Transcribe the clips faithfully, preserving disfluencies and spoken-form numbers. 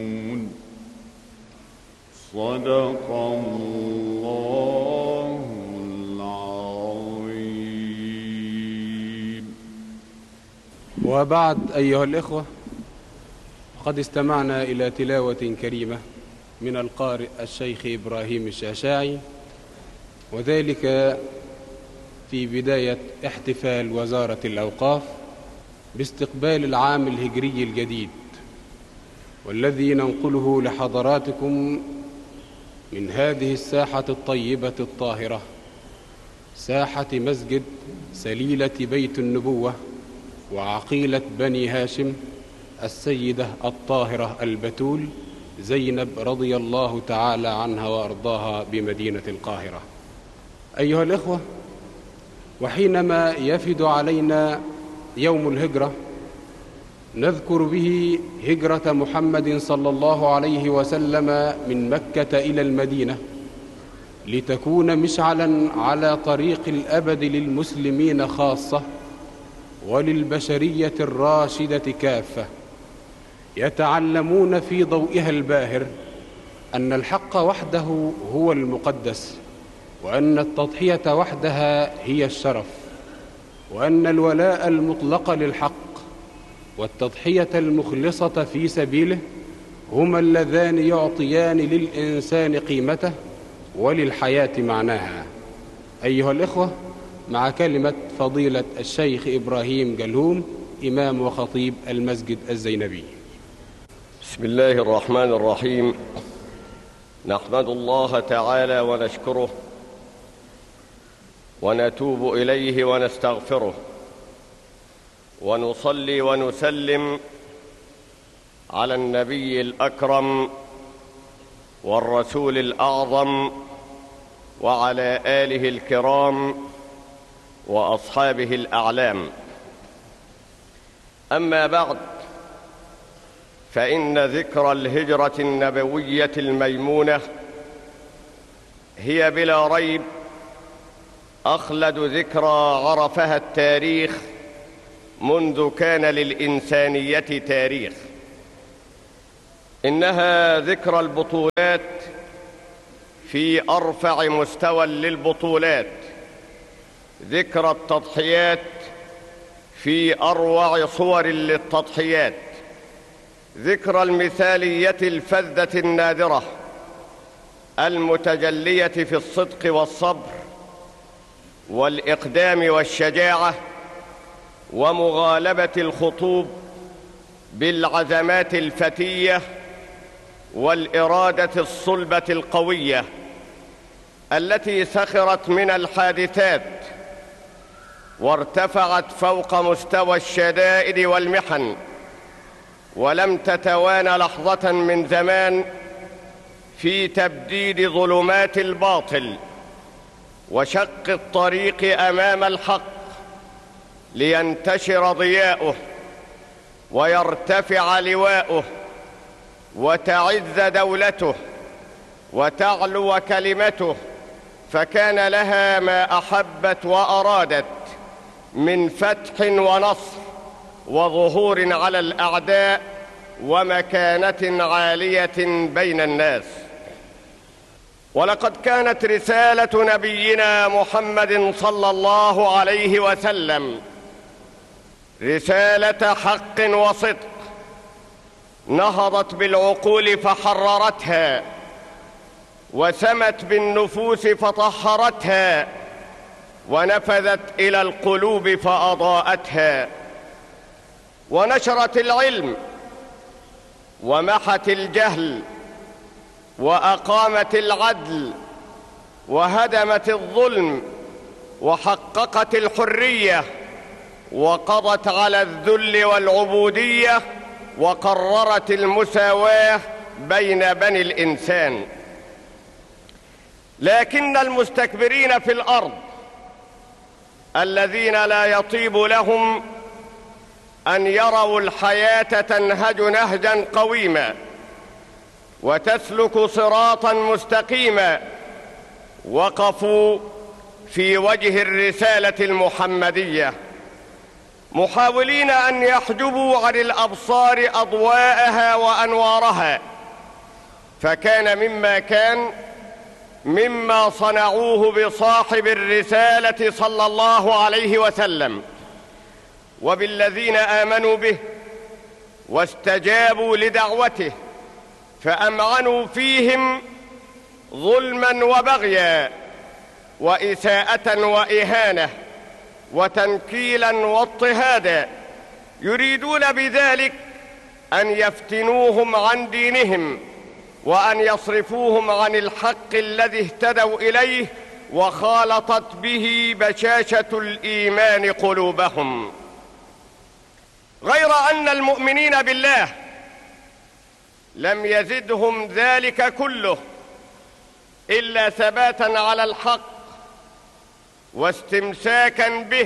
صدق الله العظيم. وبعد، أيها الإخوة، قد استمعنا إلى تلاوة كريمة من القارئ الشيخ إبراهيم الشاشاعي، وذلك في بداية احتفال وزارة الأوقاف باستقبال العام الهجري الجديد، والذي ننقله لحضراتكم من هذه الساحة الطيبة الطاهرة، ساحة مسجد سليلة بيت النبوة وعقيلة بني هاشم السيدة الطاهرة البتول زينب رضي الله تعالى عنها وأرضاها بمدينة القاهرة. أيها الإخوة، وحينما يفد علينا يوم الهجرة نذكر به هجرة محمد صلى الله عليه وسلم من مكة إلى المدينة لتكون مشعلا على طريق الأبد للمسلمين خاصة وللبشرية الراشدة كافة، يتعلمون في ضوئها الباهر أن الحق وحده هو المقدس، وأن التضحية وحدها هي الشرف، وأن الولاء المطلق للحق والتضحية المخلصة في سبيله هما اللذان يعطيان للإنسان قيمته وللحياة معناها. أيها الإخوة، مع كلمة فضيلة الشيخ إبراهيم جلهوم، إمام وخطيب المسجد الزينبي. بسم الله الرحمن الرحيم. نحمد الله تعالى ونشكره ونتوب إليه ونستغفره، ونصلي ونسلم على النبي الأكرم والرسول الأعظم وعلى آله الكرام وأصحابه الأعلام. أما بعد، فإن ذكرى الهجرة النبوية الميمونة هي بلا ريب أخلد ذكرى عرفها التاريخ منذ كان للإنسانية تاريخ. إنها ذكرى البطولات في أرفع مستوى للبطولات، ذكرى التضحيات في أروع صور للتضحيات، ذكرى المثالية الفذة النادرة المتجلية في الصدق والصبر والإقدام والشجاعة ومغالبة الخطوب بالعزمات الفتية والإرادة الصلبة القوية التي سخرت من الحادثات وارتفعت فوق مستوى الشدائد والمحن، ولم تتوانى لحظة من زمان في تبديد ظلمات الباطل وشق الطريق أمام الحق لينتشر ضياؤه ويرتفع لواؤه وتعز دولته وتعلو كلمته، فكان لها ما أحبت وأرادت من فتح ونصر وظهور على الأعداء ومكانة عالية بين الناس. ولقد كانت رسالة نبينا محمد صلى الله عليه وسلم رسالة حق وصدق، نهضت بالعقول فحررتها، وسمت بالنفوس فطهرتها، ونفذت إلى القلوب فأضاءتها، ونشرت العلم ومحت الجهل وأقامت العدل وهدمت الظلم وحققت الحرية وقضت على الذل والعبودية وقررت المساواة بين بني الإنسان. لكن المستكبرين في الأرض الذين لا يطيب لهم أن يروا الحياة تنهج نهجا قويما وتسلك صراطا مستقيما وقفوا في وجه الرسالة المحمدية محاولين أن يحجبوا عن الأبصار أضواءها وأنوارها فكان مما كان مما صنعوه بصاحب الرسالة صلى الله عليه وسلم وبالذين آمنوا به واستجابوا لدعوته، فأمعنوا فيهم ظلما وبغيا وإساءة وإهانة وتنكيلا واضطهادا، يريدون بذلك أن يفتنوهم عن دينهم وأن يصرفوهم عن الحق الذي اهتدوا إليه وخالطت به بشاشة الإيمان قلوبهم. غير أن المؤمنين بالله لم يزدهم ذلك كله إلا ثباتا على الحق واستمساكا به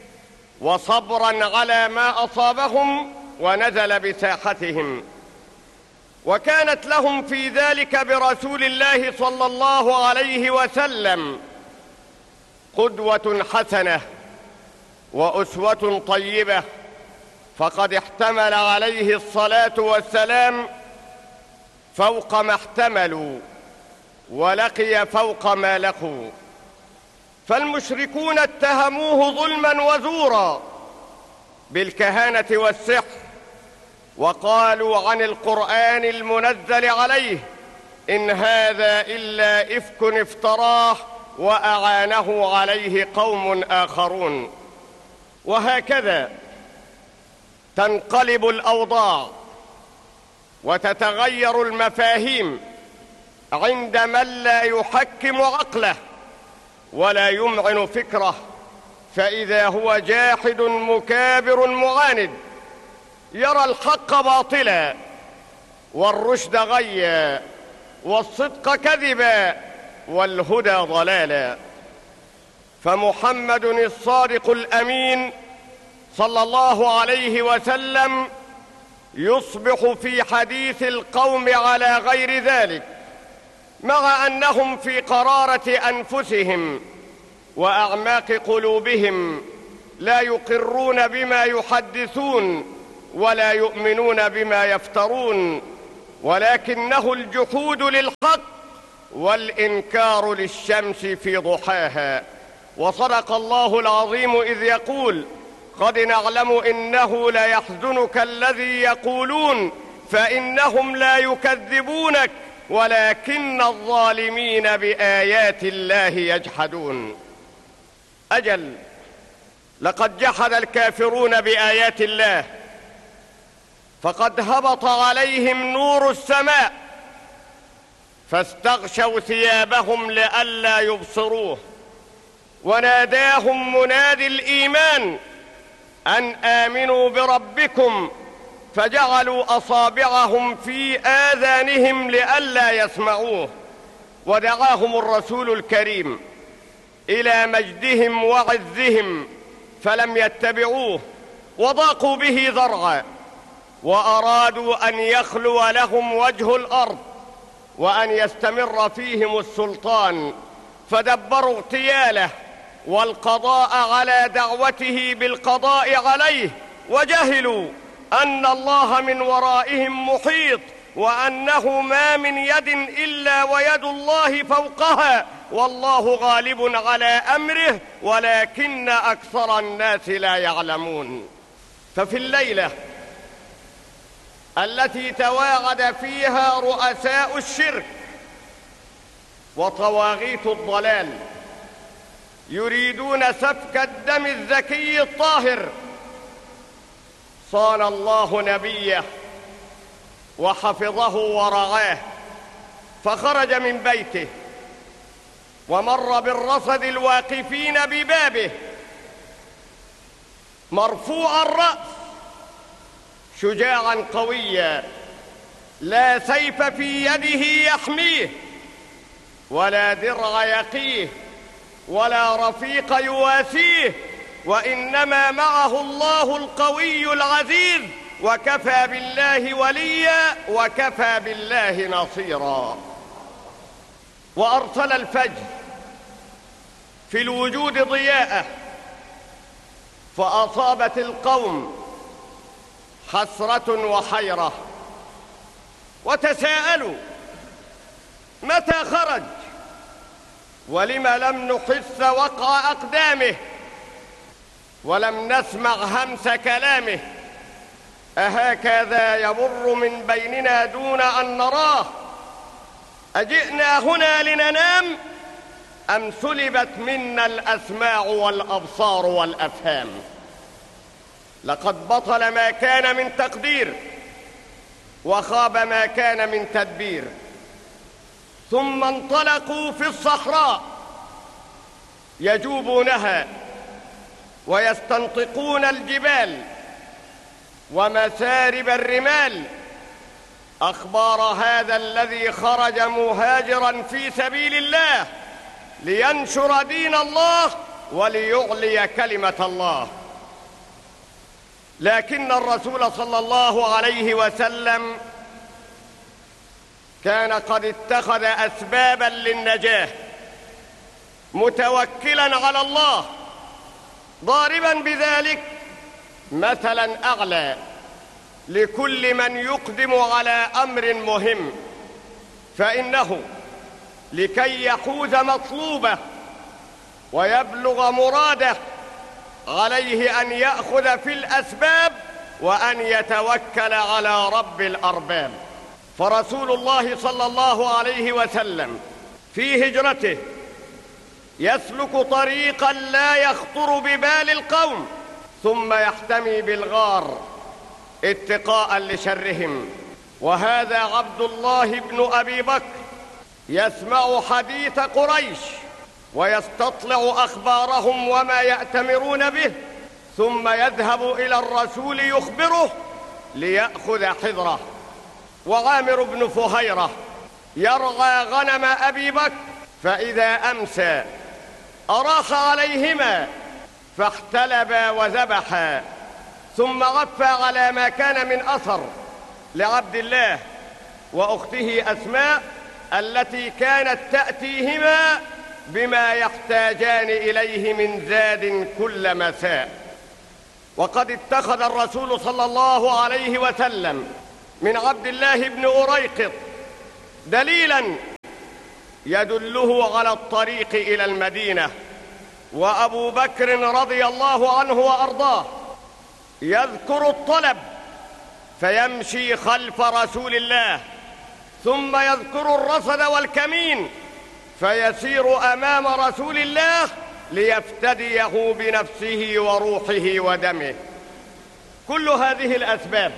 وصبرا على ما أصابهم ونزل بساحتهم، وكانت لهم في ذلك برسول الله صلى الله عليه وسلم قدوة حسنة وأسوة طيبة، فقد احتمل عليه الصلاة والسلام فوق ما احتملوا ولقي فوق ما لقوا. فالمشركون اتهموه ظلما وزورا بالكهانة والسحر، وقالوا عن القرآن المنزل عليه إن هذا إلا إفك افتراه وأعانه عليه قوم آخرون. وهكذا تنقلب الأوضاع وتتغير المفاهيم عند من لا يحكم عقله ولا يمعن فكره، فإذا هو جاحد مكابر معاند يرى الحق باطلا والرشد غيا والصدق كذبا والهدى ضلالا. فمحمد الصادق الأمين صلى الله عليه وسلم يصبح في حديث القوم على غير ذلك، مع أنهم في قرارة أنفسهم وأعماق قلوبهم لا يقرون بما يحدثون ولا يؤمنون بما يفترون، ولكنه الجحود للحق والإنكار للشمس في ضحاها. وصدق الله العظيم إذ يقول قد نعلم إنه ليحزنك الذي يقولون فإنهم لا يكذبونك ولكن الظالمين بآيات الله يجحدون. أجل، لقد جحد الكافرون بآيات الله، فقد هبط عليهم نور السماء فاستغشوا ثيابهم لئلا يبصروه، وناداهم منادي الإيمان أن آمنوا بربكم فجعلوا أصابعهم في آذانهم لئلا يسمعوه، ودعاهم الرسول الكريم إلى مجدهم وعزهم فلم يتبعوه وضاقوا به ذرعا، وأرادوا أن يخلو لهم وجه الأرض وأن يستمر فيهم السلطان، فدبروا اغتياله والقضاء على دعوته بالقضاء عليه، وجهلوا أن الله من ورائهم محيط، وأنه ما من يد إلا ويد الله فوقها، والله غالب على أمره ولكن أكثر الناس لا يعلمون. ففي الليلة التي تواعد فيها رؤساء الشرك وطواغيت الضلال يريدون سفك الدم الزكي الطاهر، صان الله نبيه وحفظه ورعاه، فخرج من بيته ومر بالرصد الواقفين ببابه مرفوع الرأس شجاعا قويا، لا سيف في يده يحميه ولا درع يقيه ولا رفيق يواسيه، وإنما معه الله القوي العزيز، وكفى بالله وليا وكفى بالله نصيرا. وأرسل الفجر في الوجود ضياءه، فأصابت القوم حسرة وحيرة، وتساءلوا متى خرج؟ ولم لم نحس وقع أقدامه ولم نسمع همس كلامه؟ أهكذا يمر من بيننا دون أن نراه؟ أجئنا هنا لننام أم سلبت منا الأسماع والأبصار والأفهام؟ لقد بطل ما كان من تقدير وخاب ما كان من تدبير. ثم انطلقوا في الصحراء يجوبونها ويستنطقون الجبال ومسارب الرمال. أخبار هذا الذي خرج مهاجرا في سبيل الله لينشر دين الله وليعلي كلمة الله. لكن الرسول صلى الله عليه وسلم كان قد اتخذ أسبابا للنجاة، متوكلا على الله، ضاربا بذلك مثلا أعلى لكل من يقدم على أمر مهم، فإنه لكي يحوز مطلوبه ويبلغ مراده عليه أن يأخذ في الأسباب وأن يتوكل على رب الأرباب. فرسول الله صلى الله عليه وسلم في هجرته يسلك طريقا لا يخطر ببال القوم، ثم يحتمي بالغار اتقاء لشرهم. وهذا عبد الله بن أبي بكر يسمع حديث قريش ويستطلع أخبارهم وما يأتمرون به، ثم يذهب إلى الرسول يخبره ليأخذ حذره. وعامر بن فهيرة يرعى غنم أبي بكر، فإذا أمسى أراح عليهما فاحتلبا وذبحا، ثم غفى على ما كان من أثر لعبد الله وأخته أسماء التي كانت تأتيهما بما يحتاجان إليه من زاد كل مساء. وقد اتخذ الرسول صلى الله عليه وسلم من عبد الله بن أريقط دليلا يدله على الطريق إلى المدينة، وأبو بكر رضي الله عنه وأرضاه يذكر الطلب فيمشي خلف رسول الله، ثم يذكر الرصد والكمين فيسير أمام رسول الله ليفتديه بنفسه وروحه ودمه. كل هذه الأسباب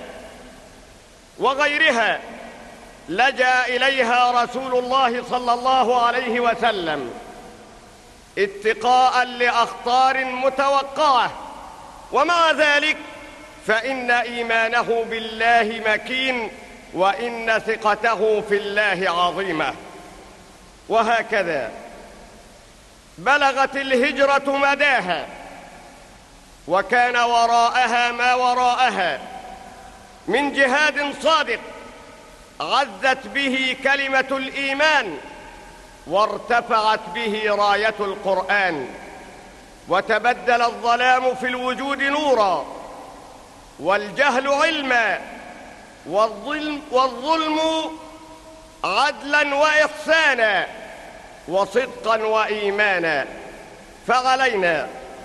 وغيرها لجأ إليها رسول الله صلى الله عليه وسلم اتقاء لأخطار متوقعة، ومع ذلك فإن إيمانه بالله مكين وإن ثقته في الله عظيمة. وهكذا بلغت الهجرة مداها، وكان وراءها ما وراءها من جهاد صادق عزت به كلمة الإيمان وارتفعت به راية القرآن، وتبدل الظلام في الوجود نورا والجهل علما والظلم, والظلم عدلا وإحسانا وصدقا وإيمانا. فعلينا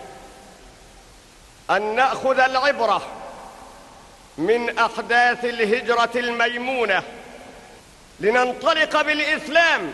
أن نأخذ العبرة من أحداث الهجرة الميمونة لننطلق بالإسلام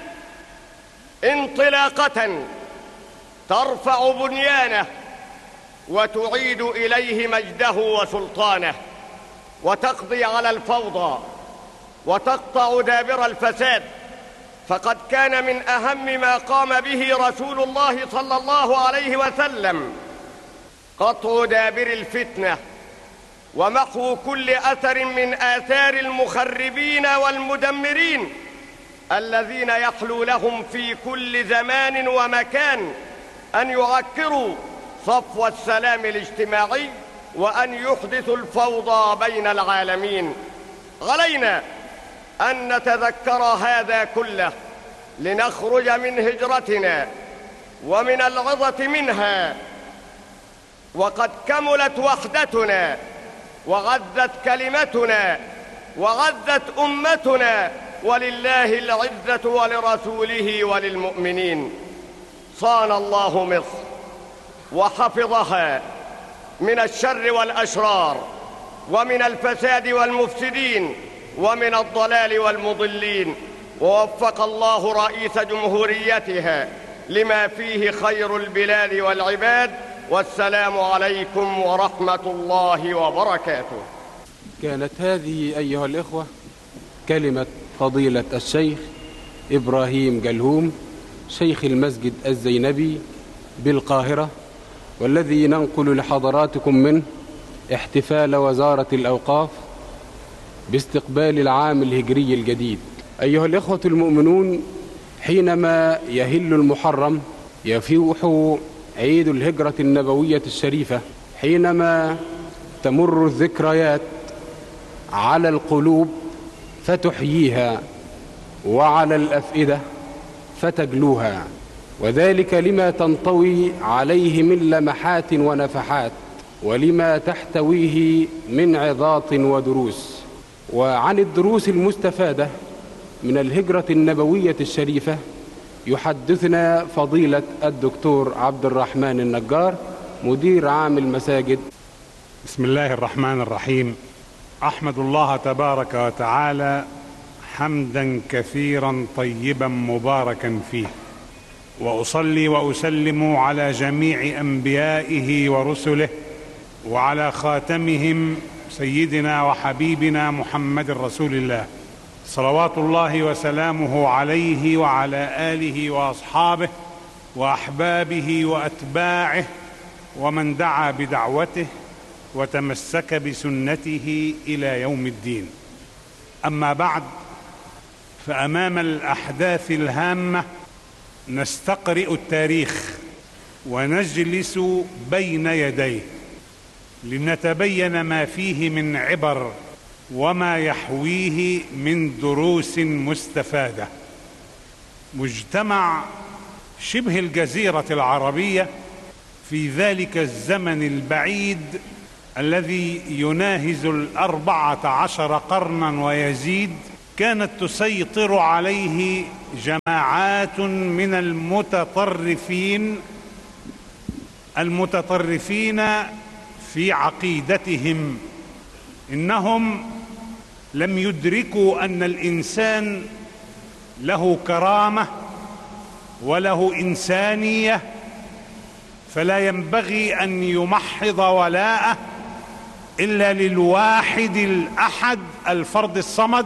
انطلاقة ترفع بنيانه وتعيد إليه مجده وسلطانه، وتقضي على الفوضى وتقطع دابر الفساد. فقد كان من أهم ما قام به رسول الله صلى الله عليه وسلم قطع دابر الفتنة ومحو كل أثر من آثار المخربين والمدمرين الذين يحلو لهم في كل زمان ومكان أن يعكروا صفو السلام الاجتماعي وأن يحدثوا الفوضى بين العالمين. علينا أن نتذكر هذا كله لنخرج من هجرتنا ومن العظة منها وقد كملت وحدتنا وغذت كلمتنا وغذت أمتنا ولله العزة ولرسوله وللمؤمنين. صان الله مصر وحفظها من الشر والأشرار ومن الفساد والمفسدين ومن الضلال والمضلين، ووفق الله رئيس جمهوريتها لما فيه خير البلاد والعباد. والسلام عليكم ورحمة الله وبركاته. كانت هذه أيها الإخوة كلمة فضيلة الشيخ إبراهيم جلهوم شيخ المسجد الزينبي بالقاهرة، والذي ننقل لحضراتكم منه احتفال وزارة الأوقاف باستقبال العام الهجري الجديد. أيها الإخوة المؤمنون، حينما يهل المحرم يفوح عيد الهجرة النبوية الشريفة، حينما تمر الذكريات على القلوب فتحييها وعلى الأفئدة فتجلوها، وذلك لما تنطوي عليه من لمحات ونفحات ولما تحتويه من عظات ودروس. وعن الدروس المستفادة من الهجرة النبوية الشريفة يحدثنا فضيلة الدكتور عبد الرحمن النجار مدير عام المساجد. بسم الله الرحمن الرحيم. أحمد الله تبارك وتعالى حمدا كثيرا طيبا مباركا فيه، وأصلي وأسلم على جميع أنبيائه ورسله وعلى خاتمهم سيدنا وحبيبنا محمد رسول الله، صلوات الله وسلامه عليه وعلى آله وأصحابه وأحبابه وأتباعه ومن دعا بدعوته وتمسك بسنته إلى يوم الدين. أما بعد، فأمام الأحداث الهامة نستقرئ التاريخ ونجلس بين يديه لنتبين ما فيه من عبر وما يحويه من دروس مستفادة. مجتمع شبه الجزيرة العربية في ذلك الزمن البعيد الذي يناهز الأربعة عشر قرنا ويزيد، كانت تسيطر عليه جماعات من المتطرفين المتطرفين في عقيدتهم. إنهم لم يدركوا أن الإنسان له كرامة وله إنسانية، فلا ينبغي أن يمحض ولاءه إلا للواحد الأحد الفرد الصمد،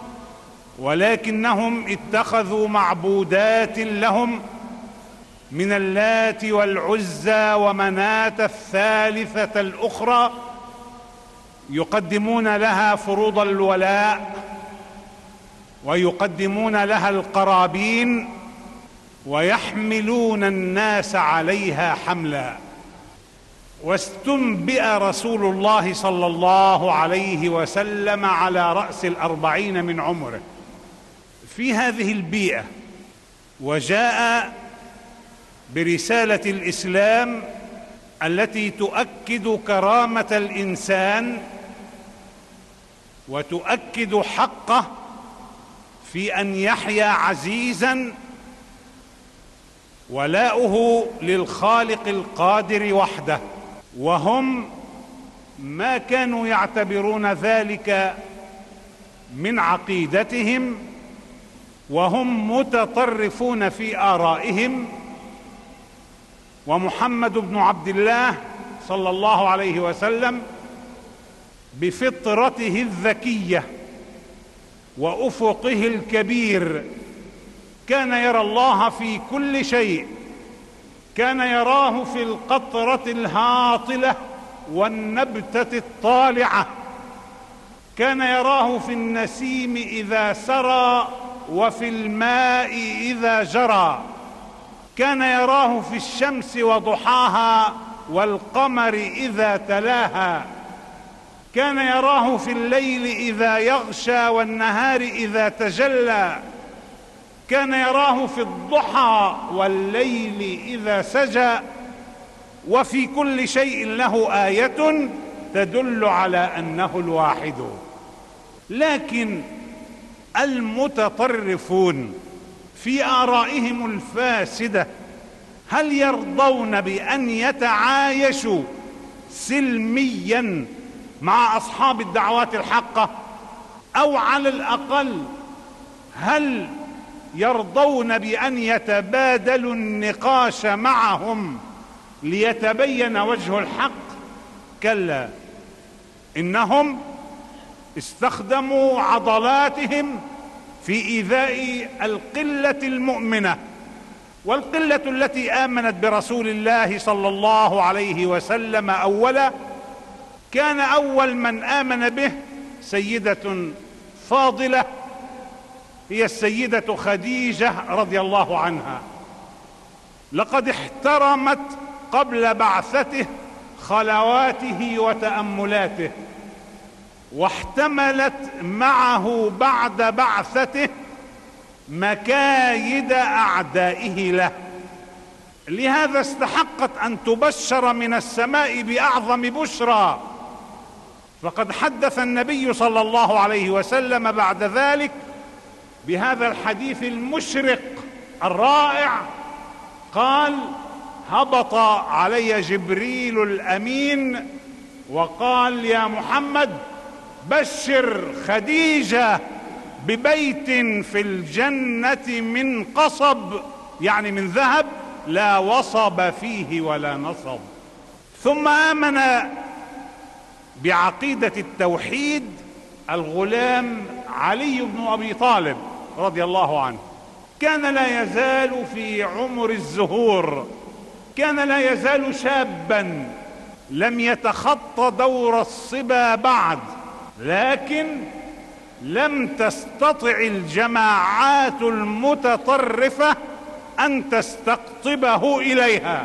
ولكنهم اتخذوا معبودات لهم من اللات والعزى ومناة الثالثة الأخرى يقدمون لها فروض الولاء ويقدمون لها القرابين ويحملون الناس عليها حملا. واستنبئ رسول الله صلى الله عليه وسلم على رأس الأربعين من عمره في هذه البيئة، وجاء برسالة الإسلام التي تؤكد كرامة الإنسان وتؤكد حقه في أن يحيا عزيزا، ولاؤه للخالق القادر وحده. وهم ما كانوا يعتبرون ذلك من عقيدتهم، وهم متطرفون في آرائهم. ومحمد بن عبد الله صلى الله عليه وسلم بفطرته الذكية وأفقه الكبير كان يرى الله في كل شيء، كان يراه في القطرة الهاطلة والنبتة الطالعة، كان يراه في النسيم إذا سرى وفي الماء إذا جرى، كان يراه في الشمس وضحاها والقمر إذا تلاها، كان يراه في الليل إذا يغشى والنهار إذا تجلى، كان يراه في الضحى والليل إذا سجى، وفي كل شيء له آية تدل على أنه الواحد. لكن المتطرفون في آرائهم الفاسدة هل يرضون بأن يتعايشوا سلميا مع أصحاب الدعوات الحقة؟ أو على الأقل هل يرضون بأن يتبادلوا النقاش معهم ليتبين وجه الحق؟ كلا، إنهم استخدموا عضلاتهم في إيذاء القلة المؤمنة، والقلة التي آمنت برسول الله صلى الله عليه وسلم أولا. كان أول من آمن به سيدة فاضلة، هي السيدة خديجة رضي الله عنها. لقد احترمت قبل بعثته خلواته وتأملاته، واحتملت معه بعد بعثته مكايد أعدائه له، لهذا استحقت أن تبشر من السماء بأعظم بشرى. فقد حدث النبي صلى الله عليه وسلم بعد ذلك بهذا الحديث المشرق الرائع، قال: هبط علي جبريل الأمين وقال: يا محمد بشر خديجة ببيت في الجنة من قصب، يعني من ذهب، لا وصب فيه ولا نصب. ثم آمن بعقيدة التوحيد الغلام علي بن أبي طالب رضي الله عنه. كان لا يزال في عمر الزهور، كان لا يزال شابا لم يتخطى دور الصبا بعد، لكن لم تستطع الجماعات المتطرفة أن تستقطبه إليها،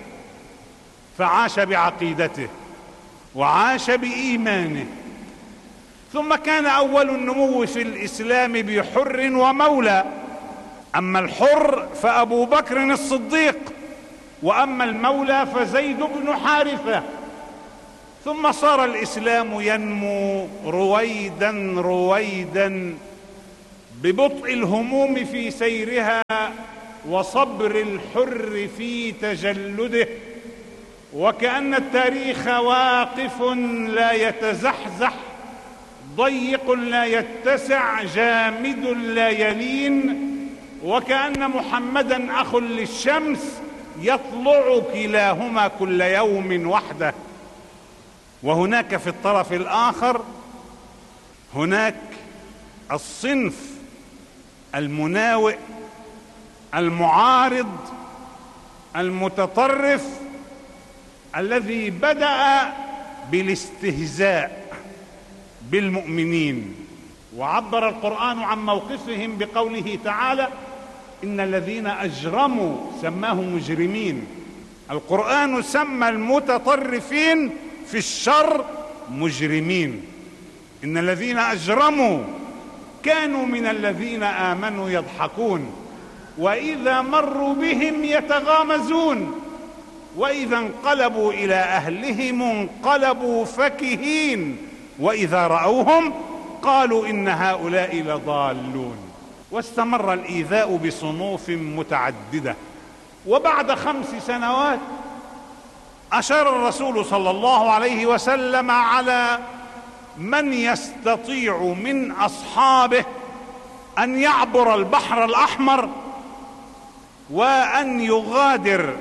فعاش بعقيدته وعاش بإيمانه. ثم كان أول النمو في الإسلام بحر ومولى، أما الحر فأبو بكر الصديق، وأما المولى فزيد بن حارثة. ثم صار الإسلام ينمو رويدا رويدا ببطء الهموم في سيرها وصبر الحر في تجلده، وكأن التاريخ واقف لا يتزحزح، ضيق لا يتسع، جامد لا يلين، وكأن محمدا أخ للشمس يطلع كلاهما كل يوم وحده. وهناك في الطرف الآخر هناك الصنف المناوئ المعارض المتطرف الذي بدأ بالاستهزاء بالمؤمنين، وعبر القرآن عن موقفهم بقوله تعالى: إن الذين أجرموا سماهم مجرمين. القرآن سمى المتطرفين في الشر مجرمين. إن الذين أجرموا كانوا من الذين آمنوا يضحكون، وإذا مروا بهم يتغامزون، وإذا انقلبوا إلى أهلهم انقلبوا فكهين، وإذا رأوهم قالوا إن هؤلاء لضالون. واستمر الإيذاء بصنوف متعددة. وبعد خمس سنوات أشار الرسول صلى الله عليه وسلم على من يستطيع من أصحابه أن يعبر البحر الأحمر وأن يغادر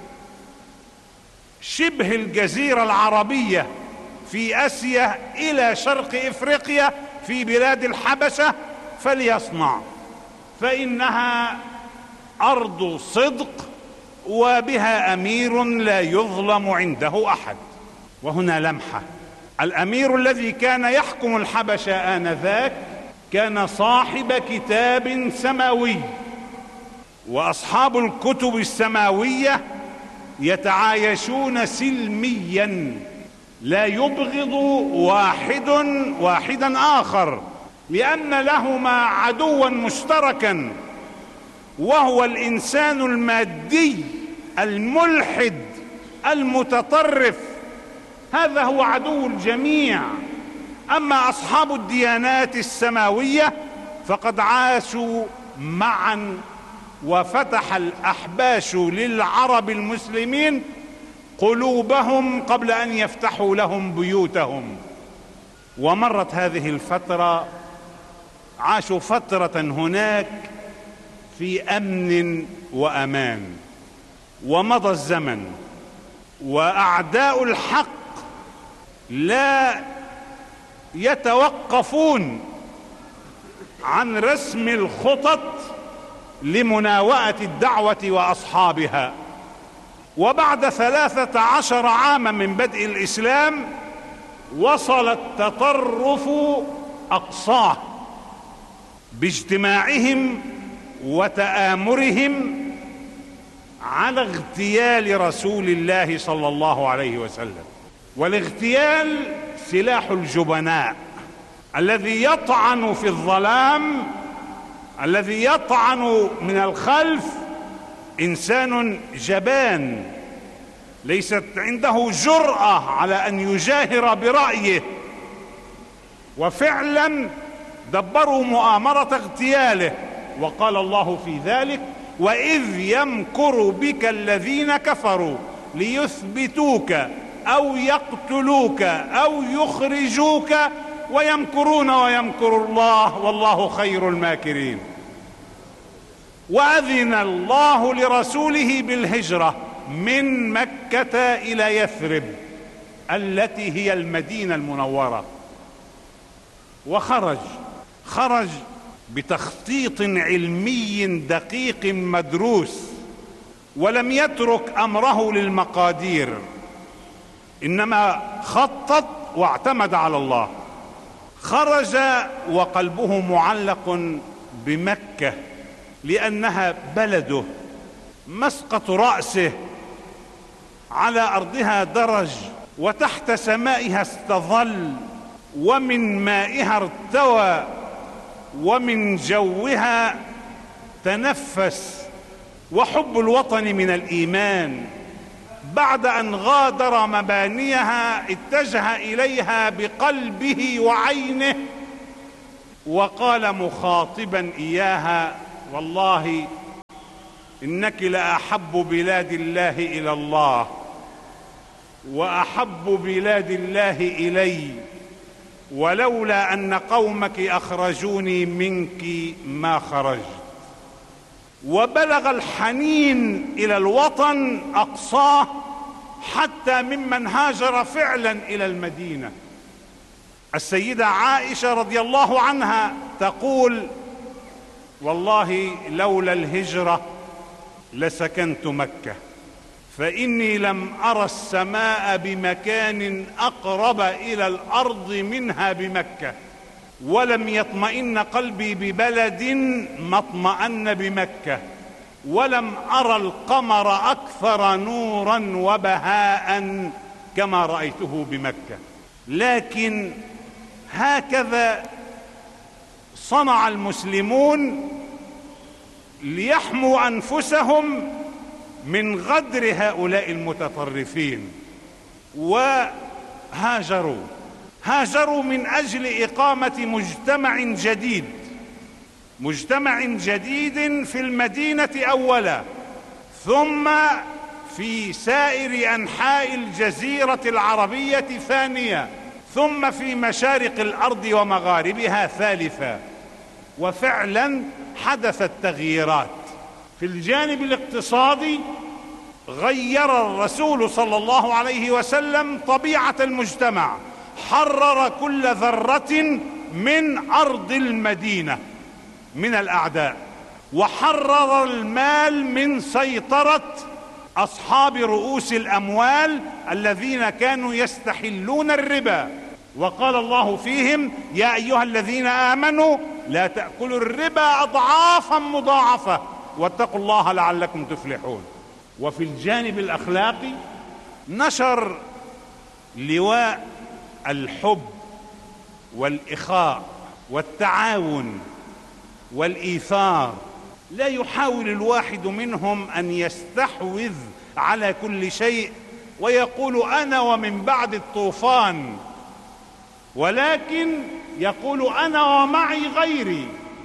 شبه الجزيرة العربية في آسيا إلى شرق إفريقيا في بلاد الحبشة، فليصنع، فإنها أرض صدق وبها أمير لا يظلم عنده أحد. وهنا لمحة: الأمير الذي كان يحكم الحبشة آنذاك كان صاحب كتاب سماوي، وأصحاب الكتب السماوية يتعايشون سلميا، لا يبغض واحد واحدا آخر، لأن لهما عدوا مشتركا، وهو الإنسان المادي الملحد المتطرف، هذا هو عدو الجميع. أما أصحاب الديانات السماوية فقد عاشوا معا، وفتح الأحباش للعرب المسلمين قلوبهم قبل أن يفتحوا لهم بيوتهم. ومرت هذه الفترة، عاشوا فترة هناك في أمن وأمان، ومضى الزمن وأعداء الحق لا يتوقفون عن رسم الخطط لمناوئة الدعوة وأصحابها. وبعد ثلاثة عشر عاما من بدء الإسلام وصل التطرف أقصاه باجتماعهم وتآمرهم على اغتيال رسول الله صلى الله عليه وسلم. والاغتيال سلاح الجبناء الذي يطعن في الظلام، الذي يطعن من الخلف. إنسان جبان ليست عنده جرأة على أن يجاهر برأيه، وفعلا دبروا مؤامرة اغتياله. وقال الله في ذلك: وإذ يمكر بك الذين كفروا ليثبتوك أو يقتلوك أو يخرجوك ويمكرون ويمكر الله والله خير الماكرين. وأذن الله لرسوله بالهجرة من مكة إلى يثرب التي هي المدينة المنورة، وخرج خرج بتخطيط علمي دقيق مدروس، ولم يترك أمره للمقادير، إنما خطط واعتمد على الله. خرج وقلبه معلق بمكة لأنها بلده، مسقط رأسه، على أرضها درج وتحت سمائها استظل، ومن مائها ارتوى، ومن جوها تنفس. وحب الوطن من الإيمان. بعد أن غادر مبانيها اتجه إليها بقلبه وعينه، وقال مخاطبا إياها: والله إنك لأحب بلاد الله إلى الله، وأحب بلاد الله إلي، ولولا أن قومك أخرجوني منك ما خرجت. وبلغ الحنين إلى الوطن أقصاه، حتى ممن هاجر فعلا إلى المدينة. السيدة عائشة رضي الله عنها تقول: والله لولا الهجرة لسكنت مكة، فإني لم أرى السماء بمكان أقرب إلى الأرض منها بمكة، ولم يطمئن قلبي ببلد ما اطمأن بمكة، ولم أرى القمر أكثر نورا وبهاء كما رأيته بمكة. لكن هكذا صنع المسلمون ليحموا أنفسهم من غدر هؤلاء المتطرفين، وهاجروا هاجروا من أجل إقامة مجتمع جديد، مجتمع جديد في المدينة أولا، ثم في سائر أنحاء الجزيرة العربية ثانيا، ثم في مشارق الأرض ومغاربها ثالثا. وفعلا حدثت تغييرات. في الجانب الاقتصادي غير الرسول صلى الله عليه وسلم طبيعة المجتمع، حرر كل ذرة من أرض المدينة من الأعداء، وحرر المال من سيطرة أصحاب رؤوس الأموال الذين كانوا يستحلون الربا. وقال الله فيهم: يا أيها الذين آمنوا لا تأكلوا الربا أضعافا مضاعفة واتقوا الله لعلكم تفلحون. وفي الجانب الأخلاقي نشر لواء الحب والإخاء والتعاون والإيثار. لا يحاول الواحد منهم أن يستحوذ على كل شيء ويقول أنا ومن بعد الطوفان، ولكن يقول أنا ومعي غيري،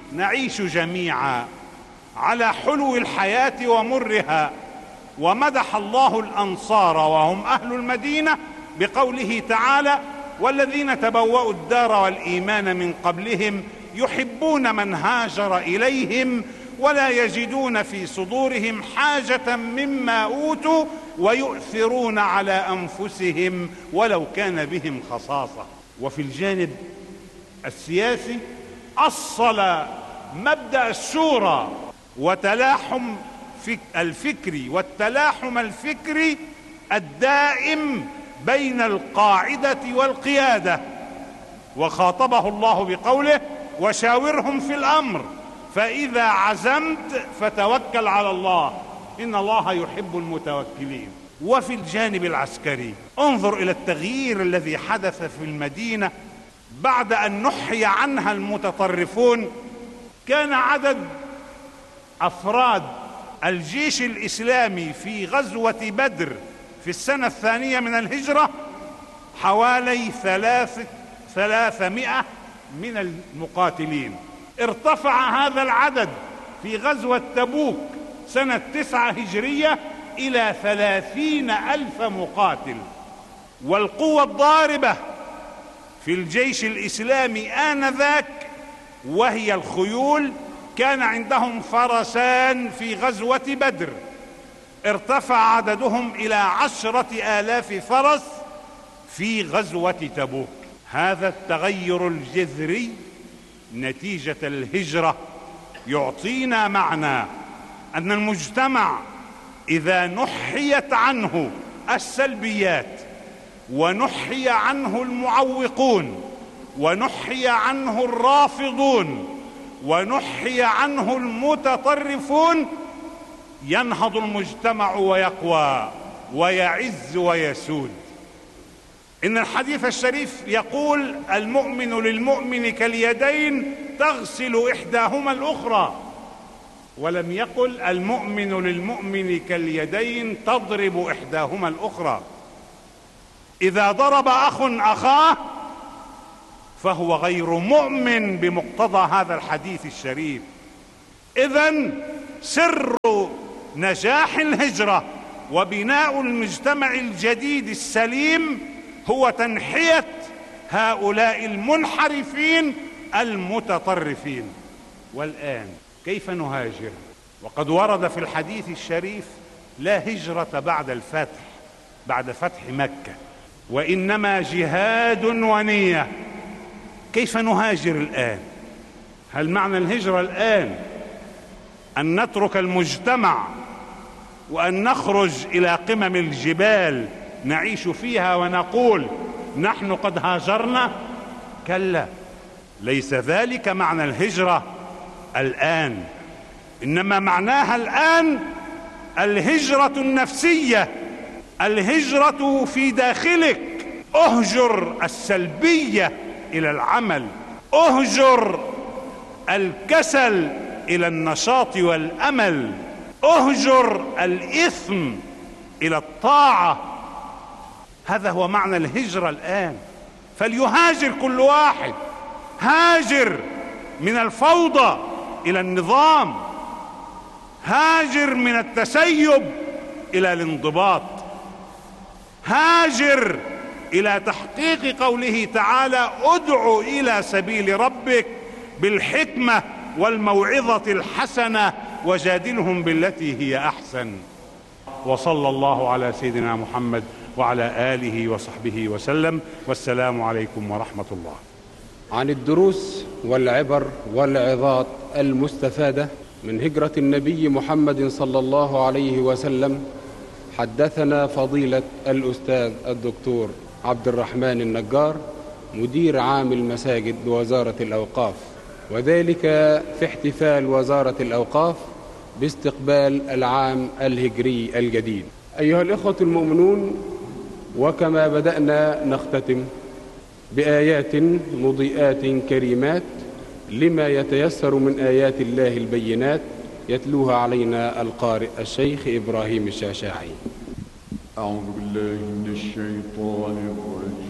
نعيش جميعا على حلو الحياة ومرها. ومدح الله الأنصار وهم أهل المدينة بقوله تعالى: والذين تبوأوا الدار والإيمان من قبلهم يحبون من هاجر إليهم ولا يجدون في صدورهم حاجة مما أوتوا ويؤثرون على أنفسهم ولو كان بهم خصاصة. وفي الجانب السياسي أصل مبدأ الشورى وتلاحم الفكري والتلاحم الفكري الدائم بين القاعدة والقيادة، وخاطبه الله بقوله: وشاورهم في الأمر فإذا عزمت فتوكل على الله إن الله يحب المتوكلين. وفي الجانب العسكري انظر إلى التغيير الذي حدث في المدينة بعد أن نحي عنها المتطرفون. كان عدد أفراد الجيش الإسلامي في غزوة بدر في السنة الثانية من الهجرة حوالي ثلاث ثلاثمائة من المقاتلين. ارتفع هذا العدد في غزوة تبوك سنة تسعة هجرية إلى ثلاثين ألف مقاتل. والقوة الضاربة في الجيش الإسلامي آنذاك وهي الخيول، كان عندهم فرسان في غزوة بدر، ارتفع عددهم إلى عشرة آلاف فرس في غزوة تبوك. هذا التغير الجذري نتيجة الهجرة يعطينا معنى أن المجتمع إذا نحيت عنه السلبيات ونحي عنه المعوقون ونحي عنه الرافضون ونحي عنه المتطرفون ينهض المجتمع ويقوى ويعز ويسود. إن الحديث الشريف يقول: المؤمن للمؤمن كاليدين تغسل إحداهما الأخرى، ولم يقل المؤمن للمؤمن كاليدين تضرب إحداهما الأخرى. إذا ضرب أخ أخاه فهو غير مؤمن بمقتضى هذا الحديث الشريف. إذن سر نجاح الهجرة وبناء المجتمع الجديد السليم هو تنحية هؤلاء المنحرفين المتطرفين. والآن كيف نهاجر؟ وقد ورد في الحديث الشريف: لا هجرة بعد الفتح، بعد فتح مكة، وإنما جهاد ونية. كيف نهاجر الآن؟ هل معنى الهجرة الآن أن نترك المجتمع وأن نخرج إلى قمم الجبال نعيش فيها ونقول نحن قد هاجرنا؟ كلا، ليس ذلك معنى الهجرة الآن، إنما معناها الآن الهجرة النفسية، الهجرة في داخلك. اهجر السلبية إلى العمل، اهجر الكسل إلى النشاط والأمل، اهجر الإثم إلى الطاعة. هذا هو معنى الهجرة الآن. فليهاجر كل واحد، هاجر من الفوضى إلى النظام، هاجر من التسيب إلى الانضباط، هاجر إلى تحقيق قوله تعالى: ادع إلى سبيل ربك بالحكمة والموعظة الحسنة وجادلهم بالتي هي أحسن. وصلى الله على سيدنا محمد وعلى آله وصحبه وسلم، والسلام عليكم ورحمة الله. عن الدروس والعبر والعظات المستفادة من هجرة النبي محمد صلى الله عليه وسلم حدثنا فضيلة الأستاذ الدكتور عبد الرحمن النجار، مدير عام المساجد بوزارة الأوقاف، وذلك في احتفال وزارة الأوقاف باستقبال العام الهجري الجديد. أيها الإخوة المؤمنون، وكما بدأنا نختتم بآيات مضيئات كريمات لما يتيسر من آيات الله البينات يتلوها علينا القارئ الشيخ إبراهيم الشاشاعي. أعوذ بالله من الشيطان الرجيم.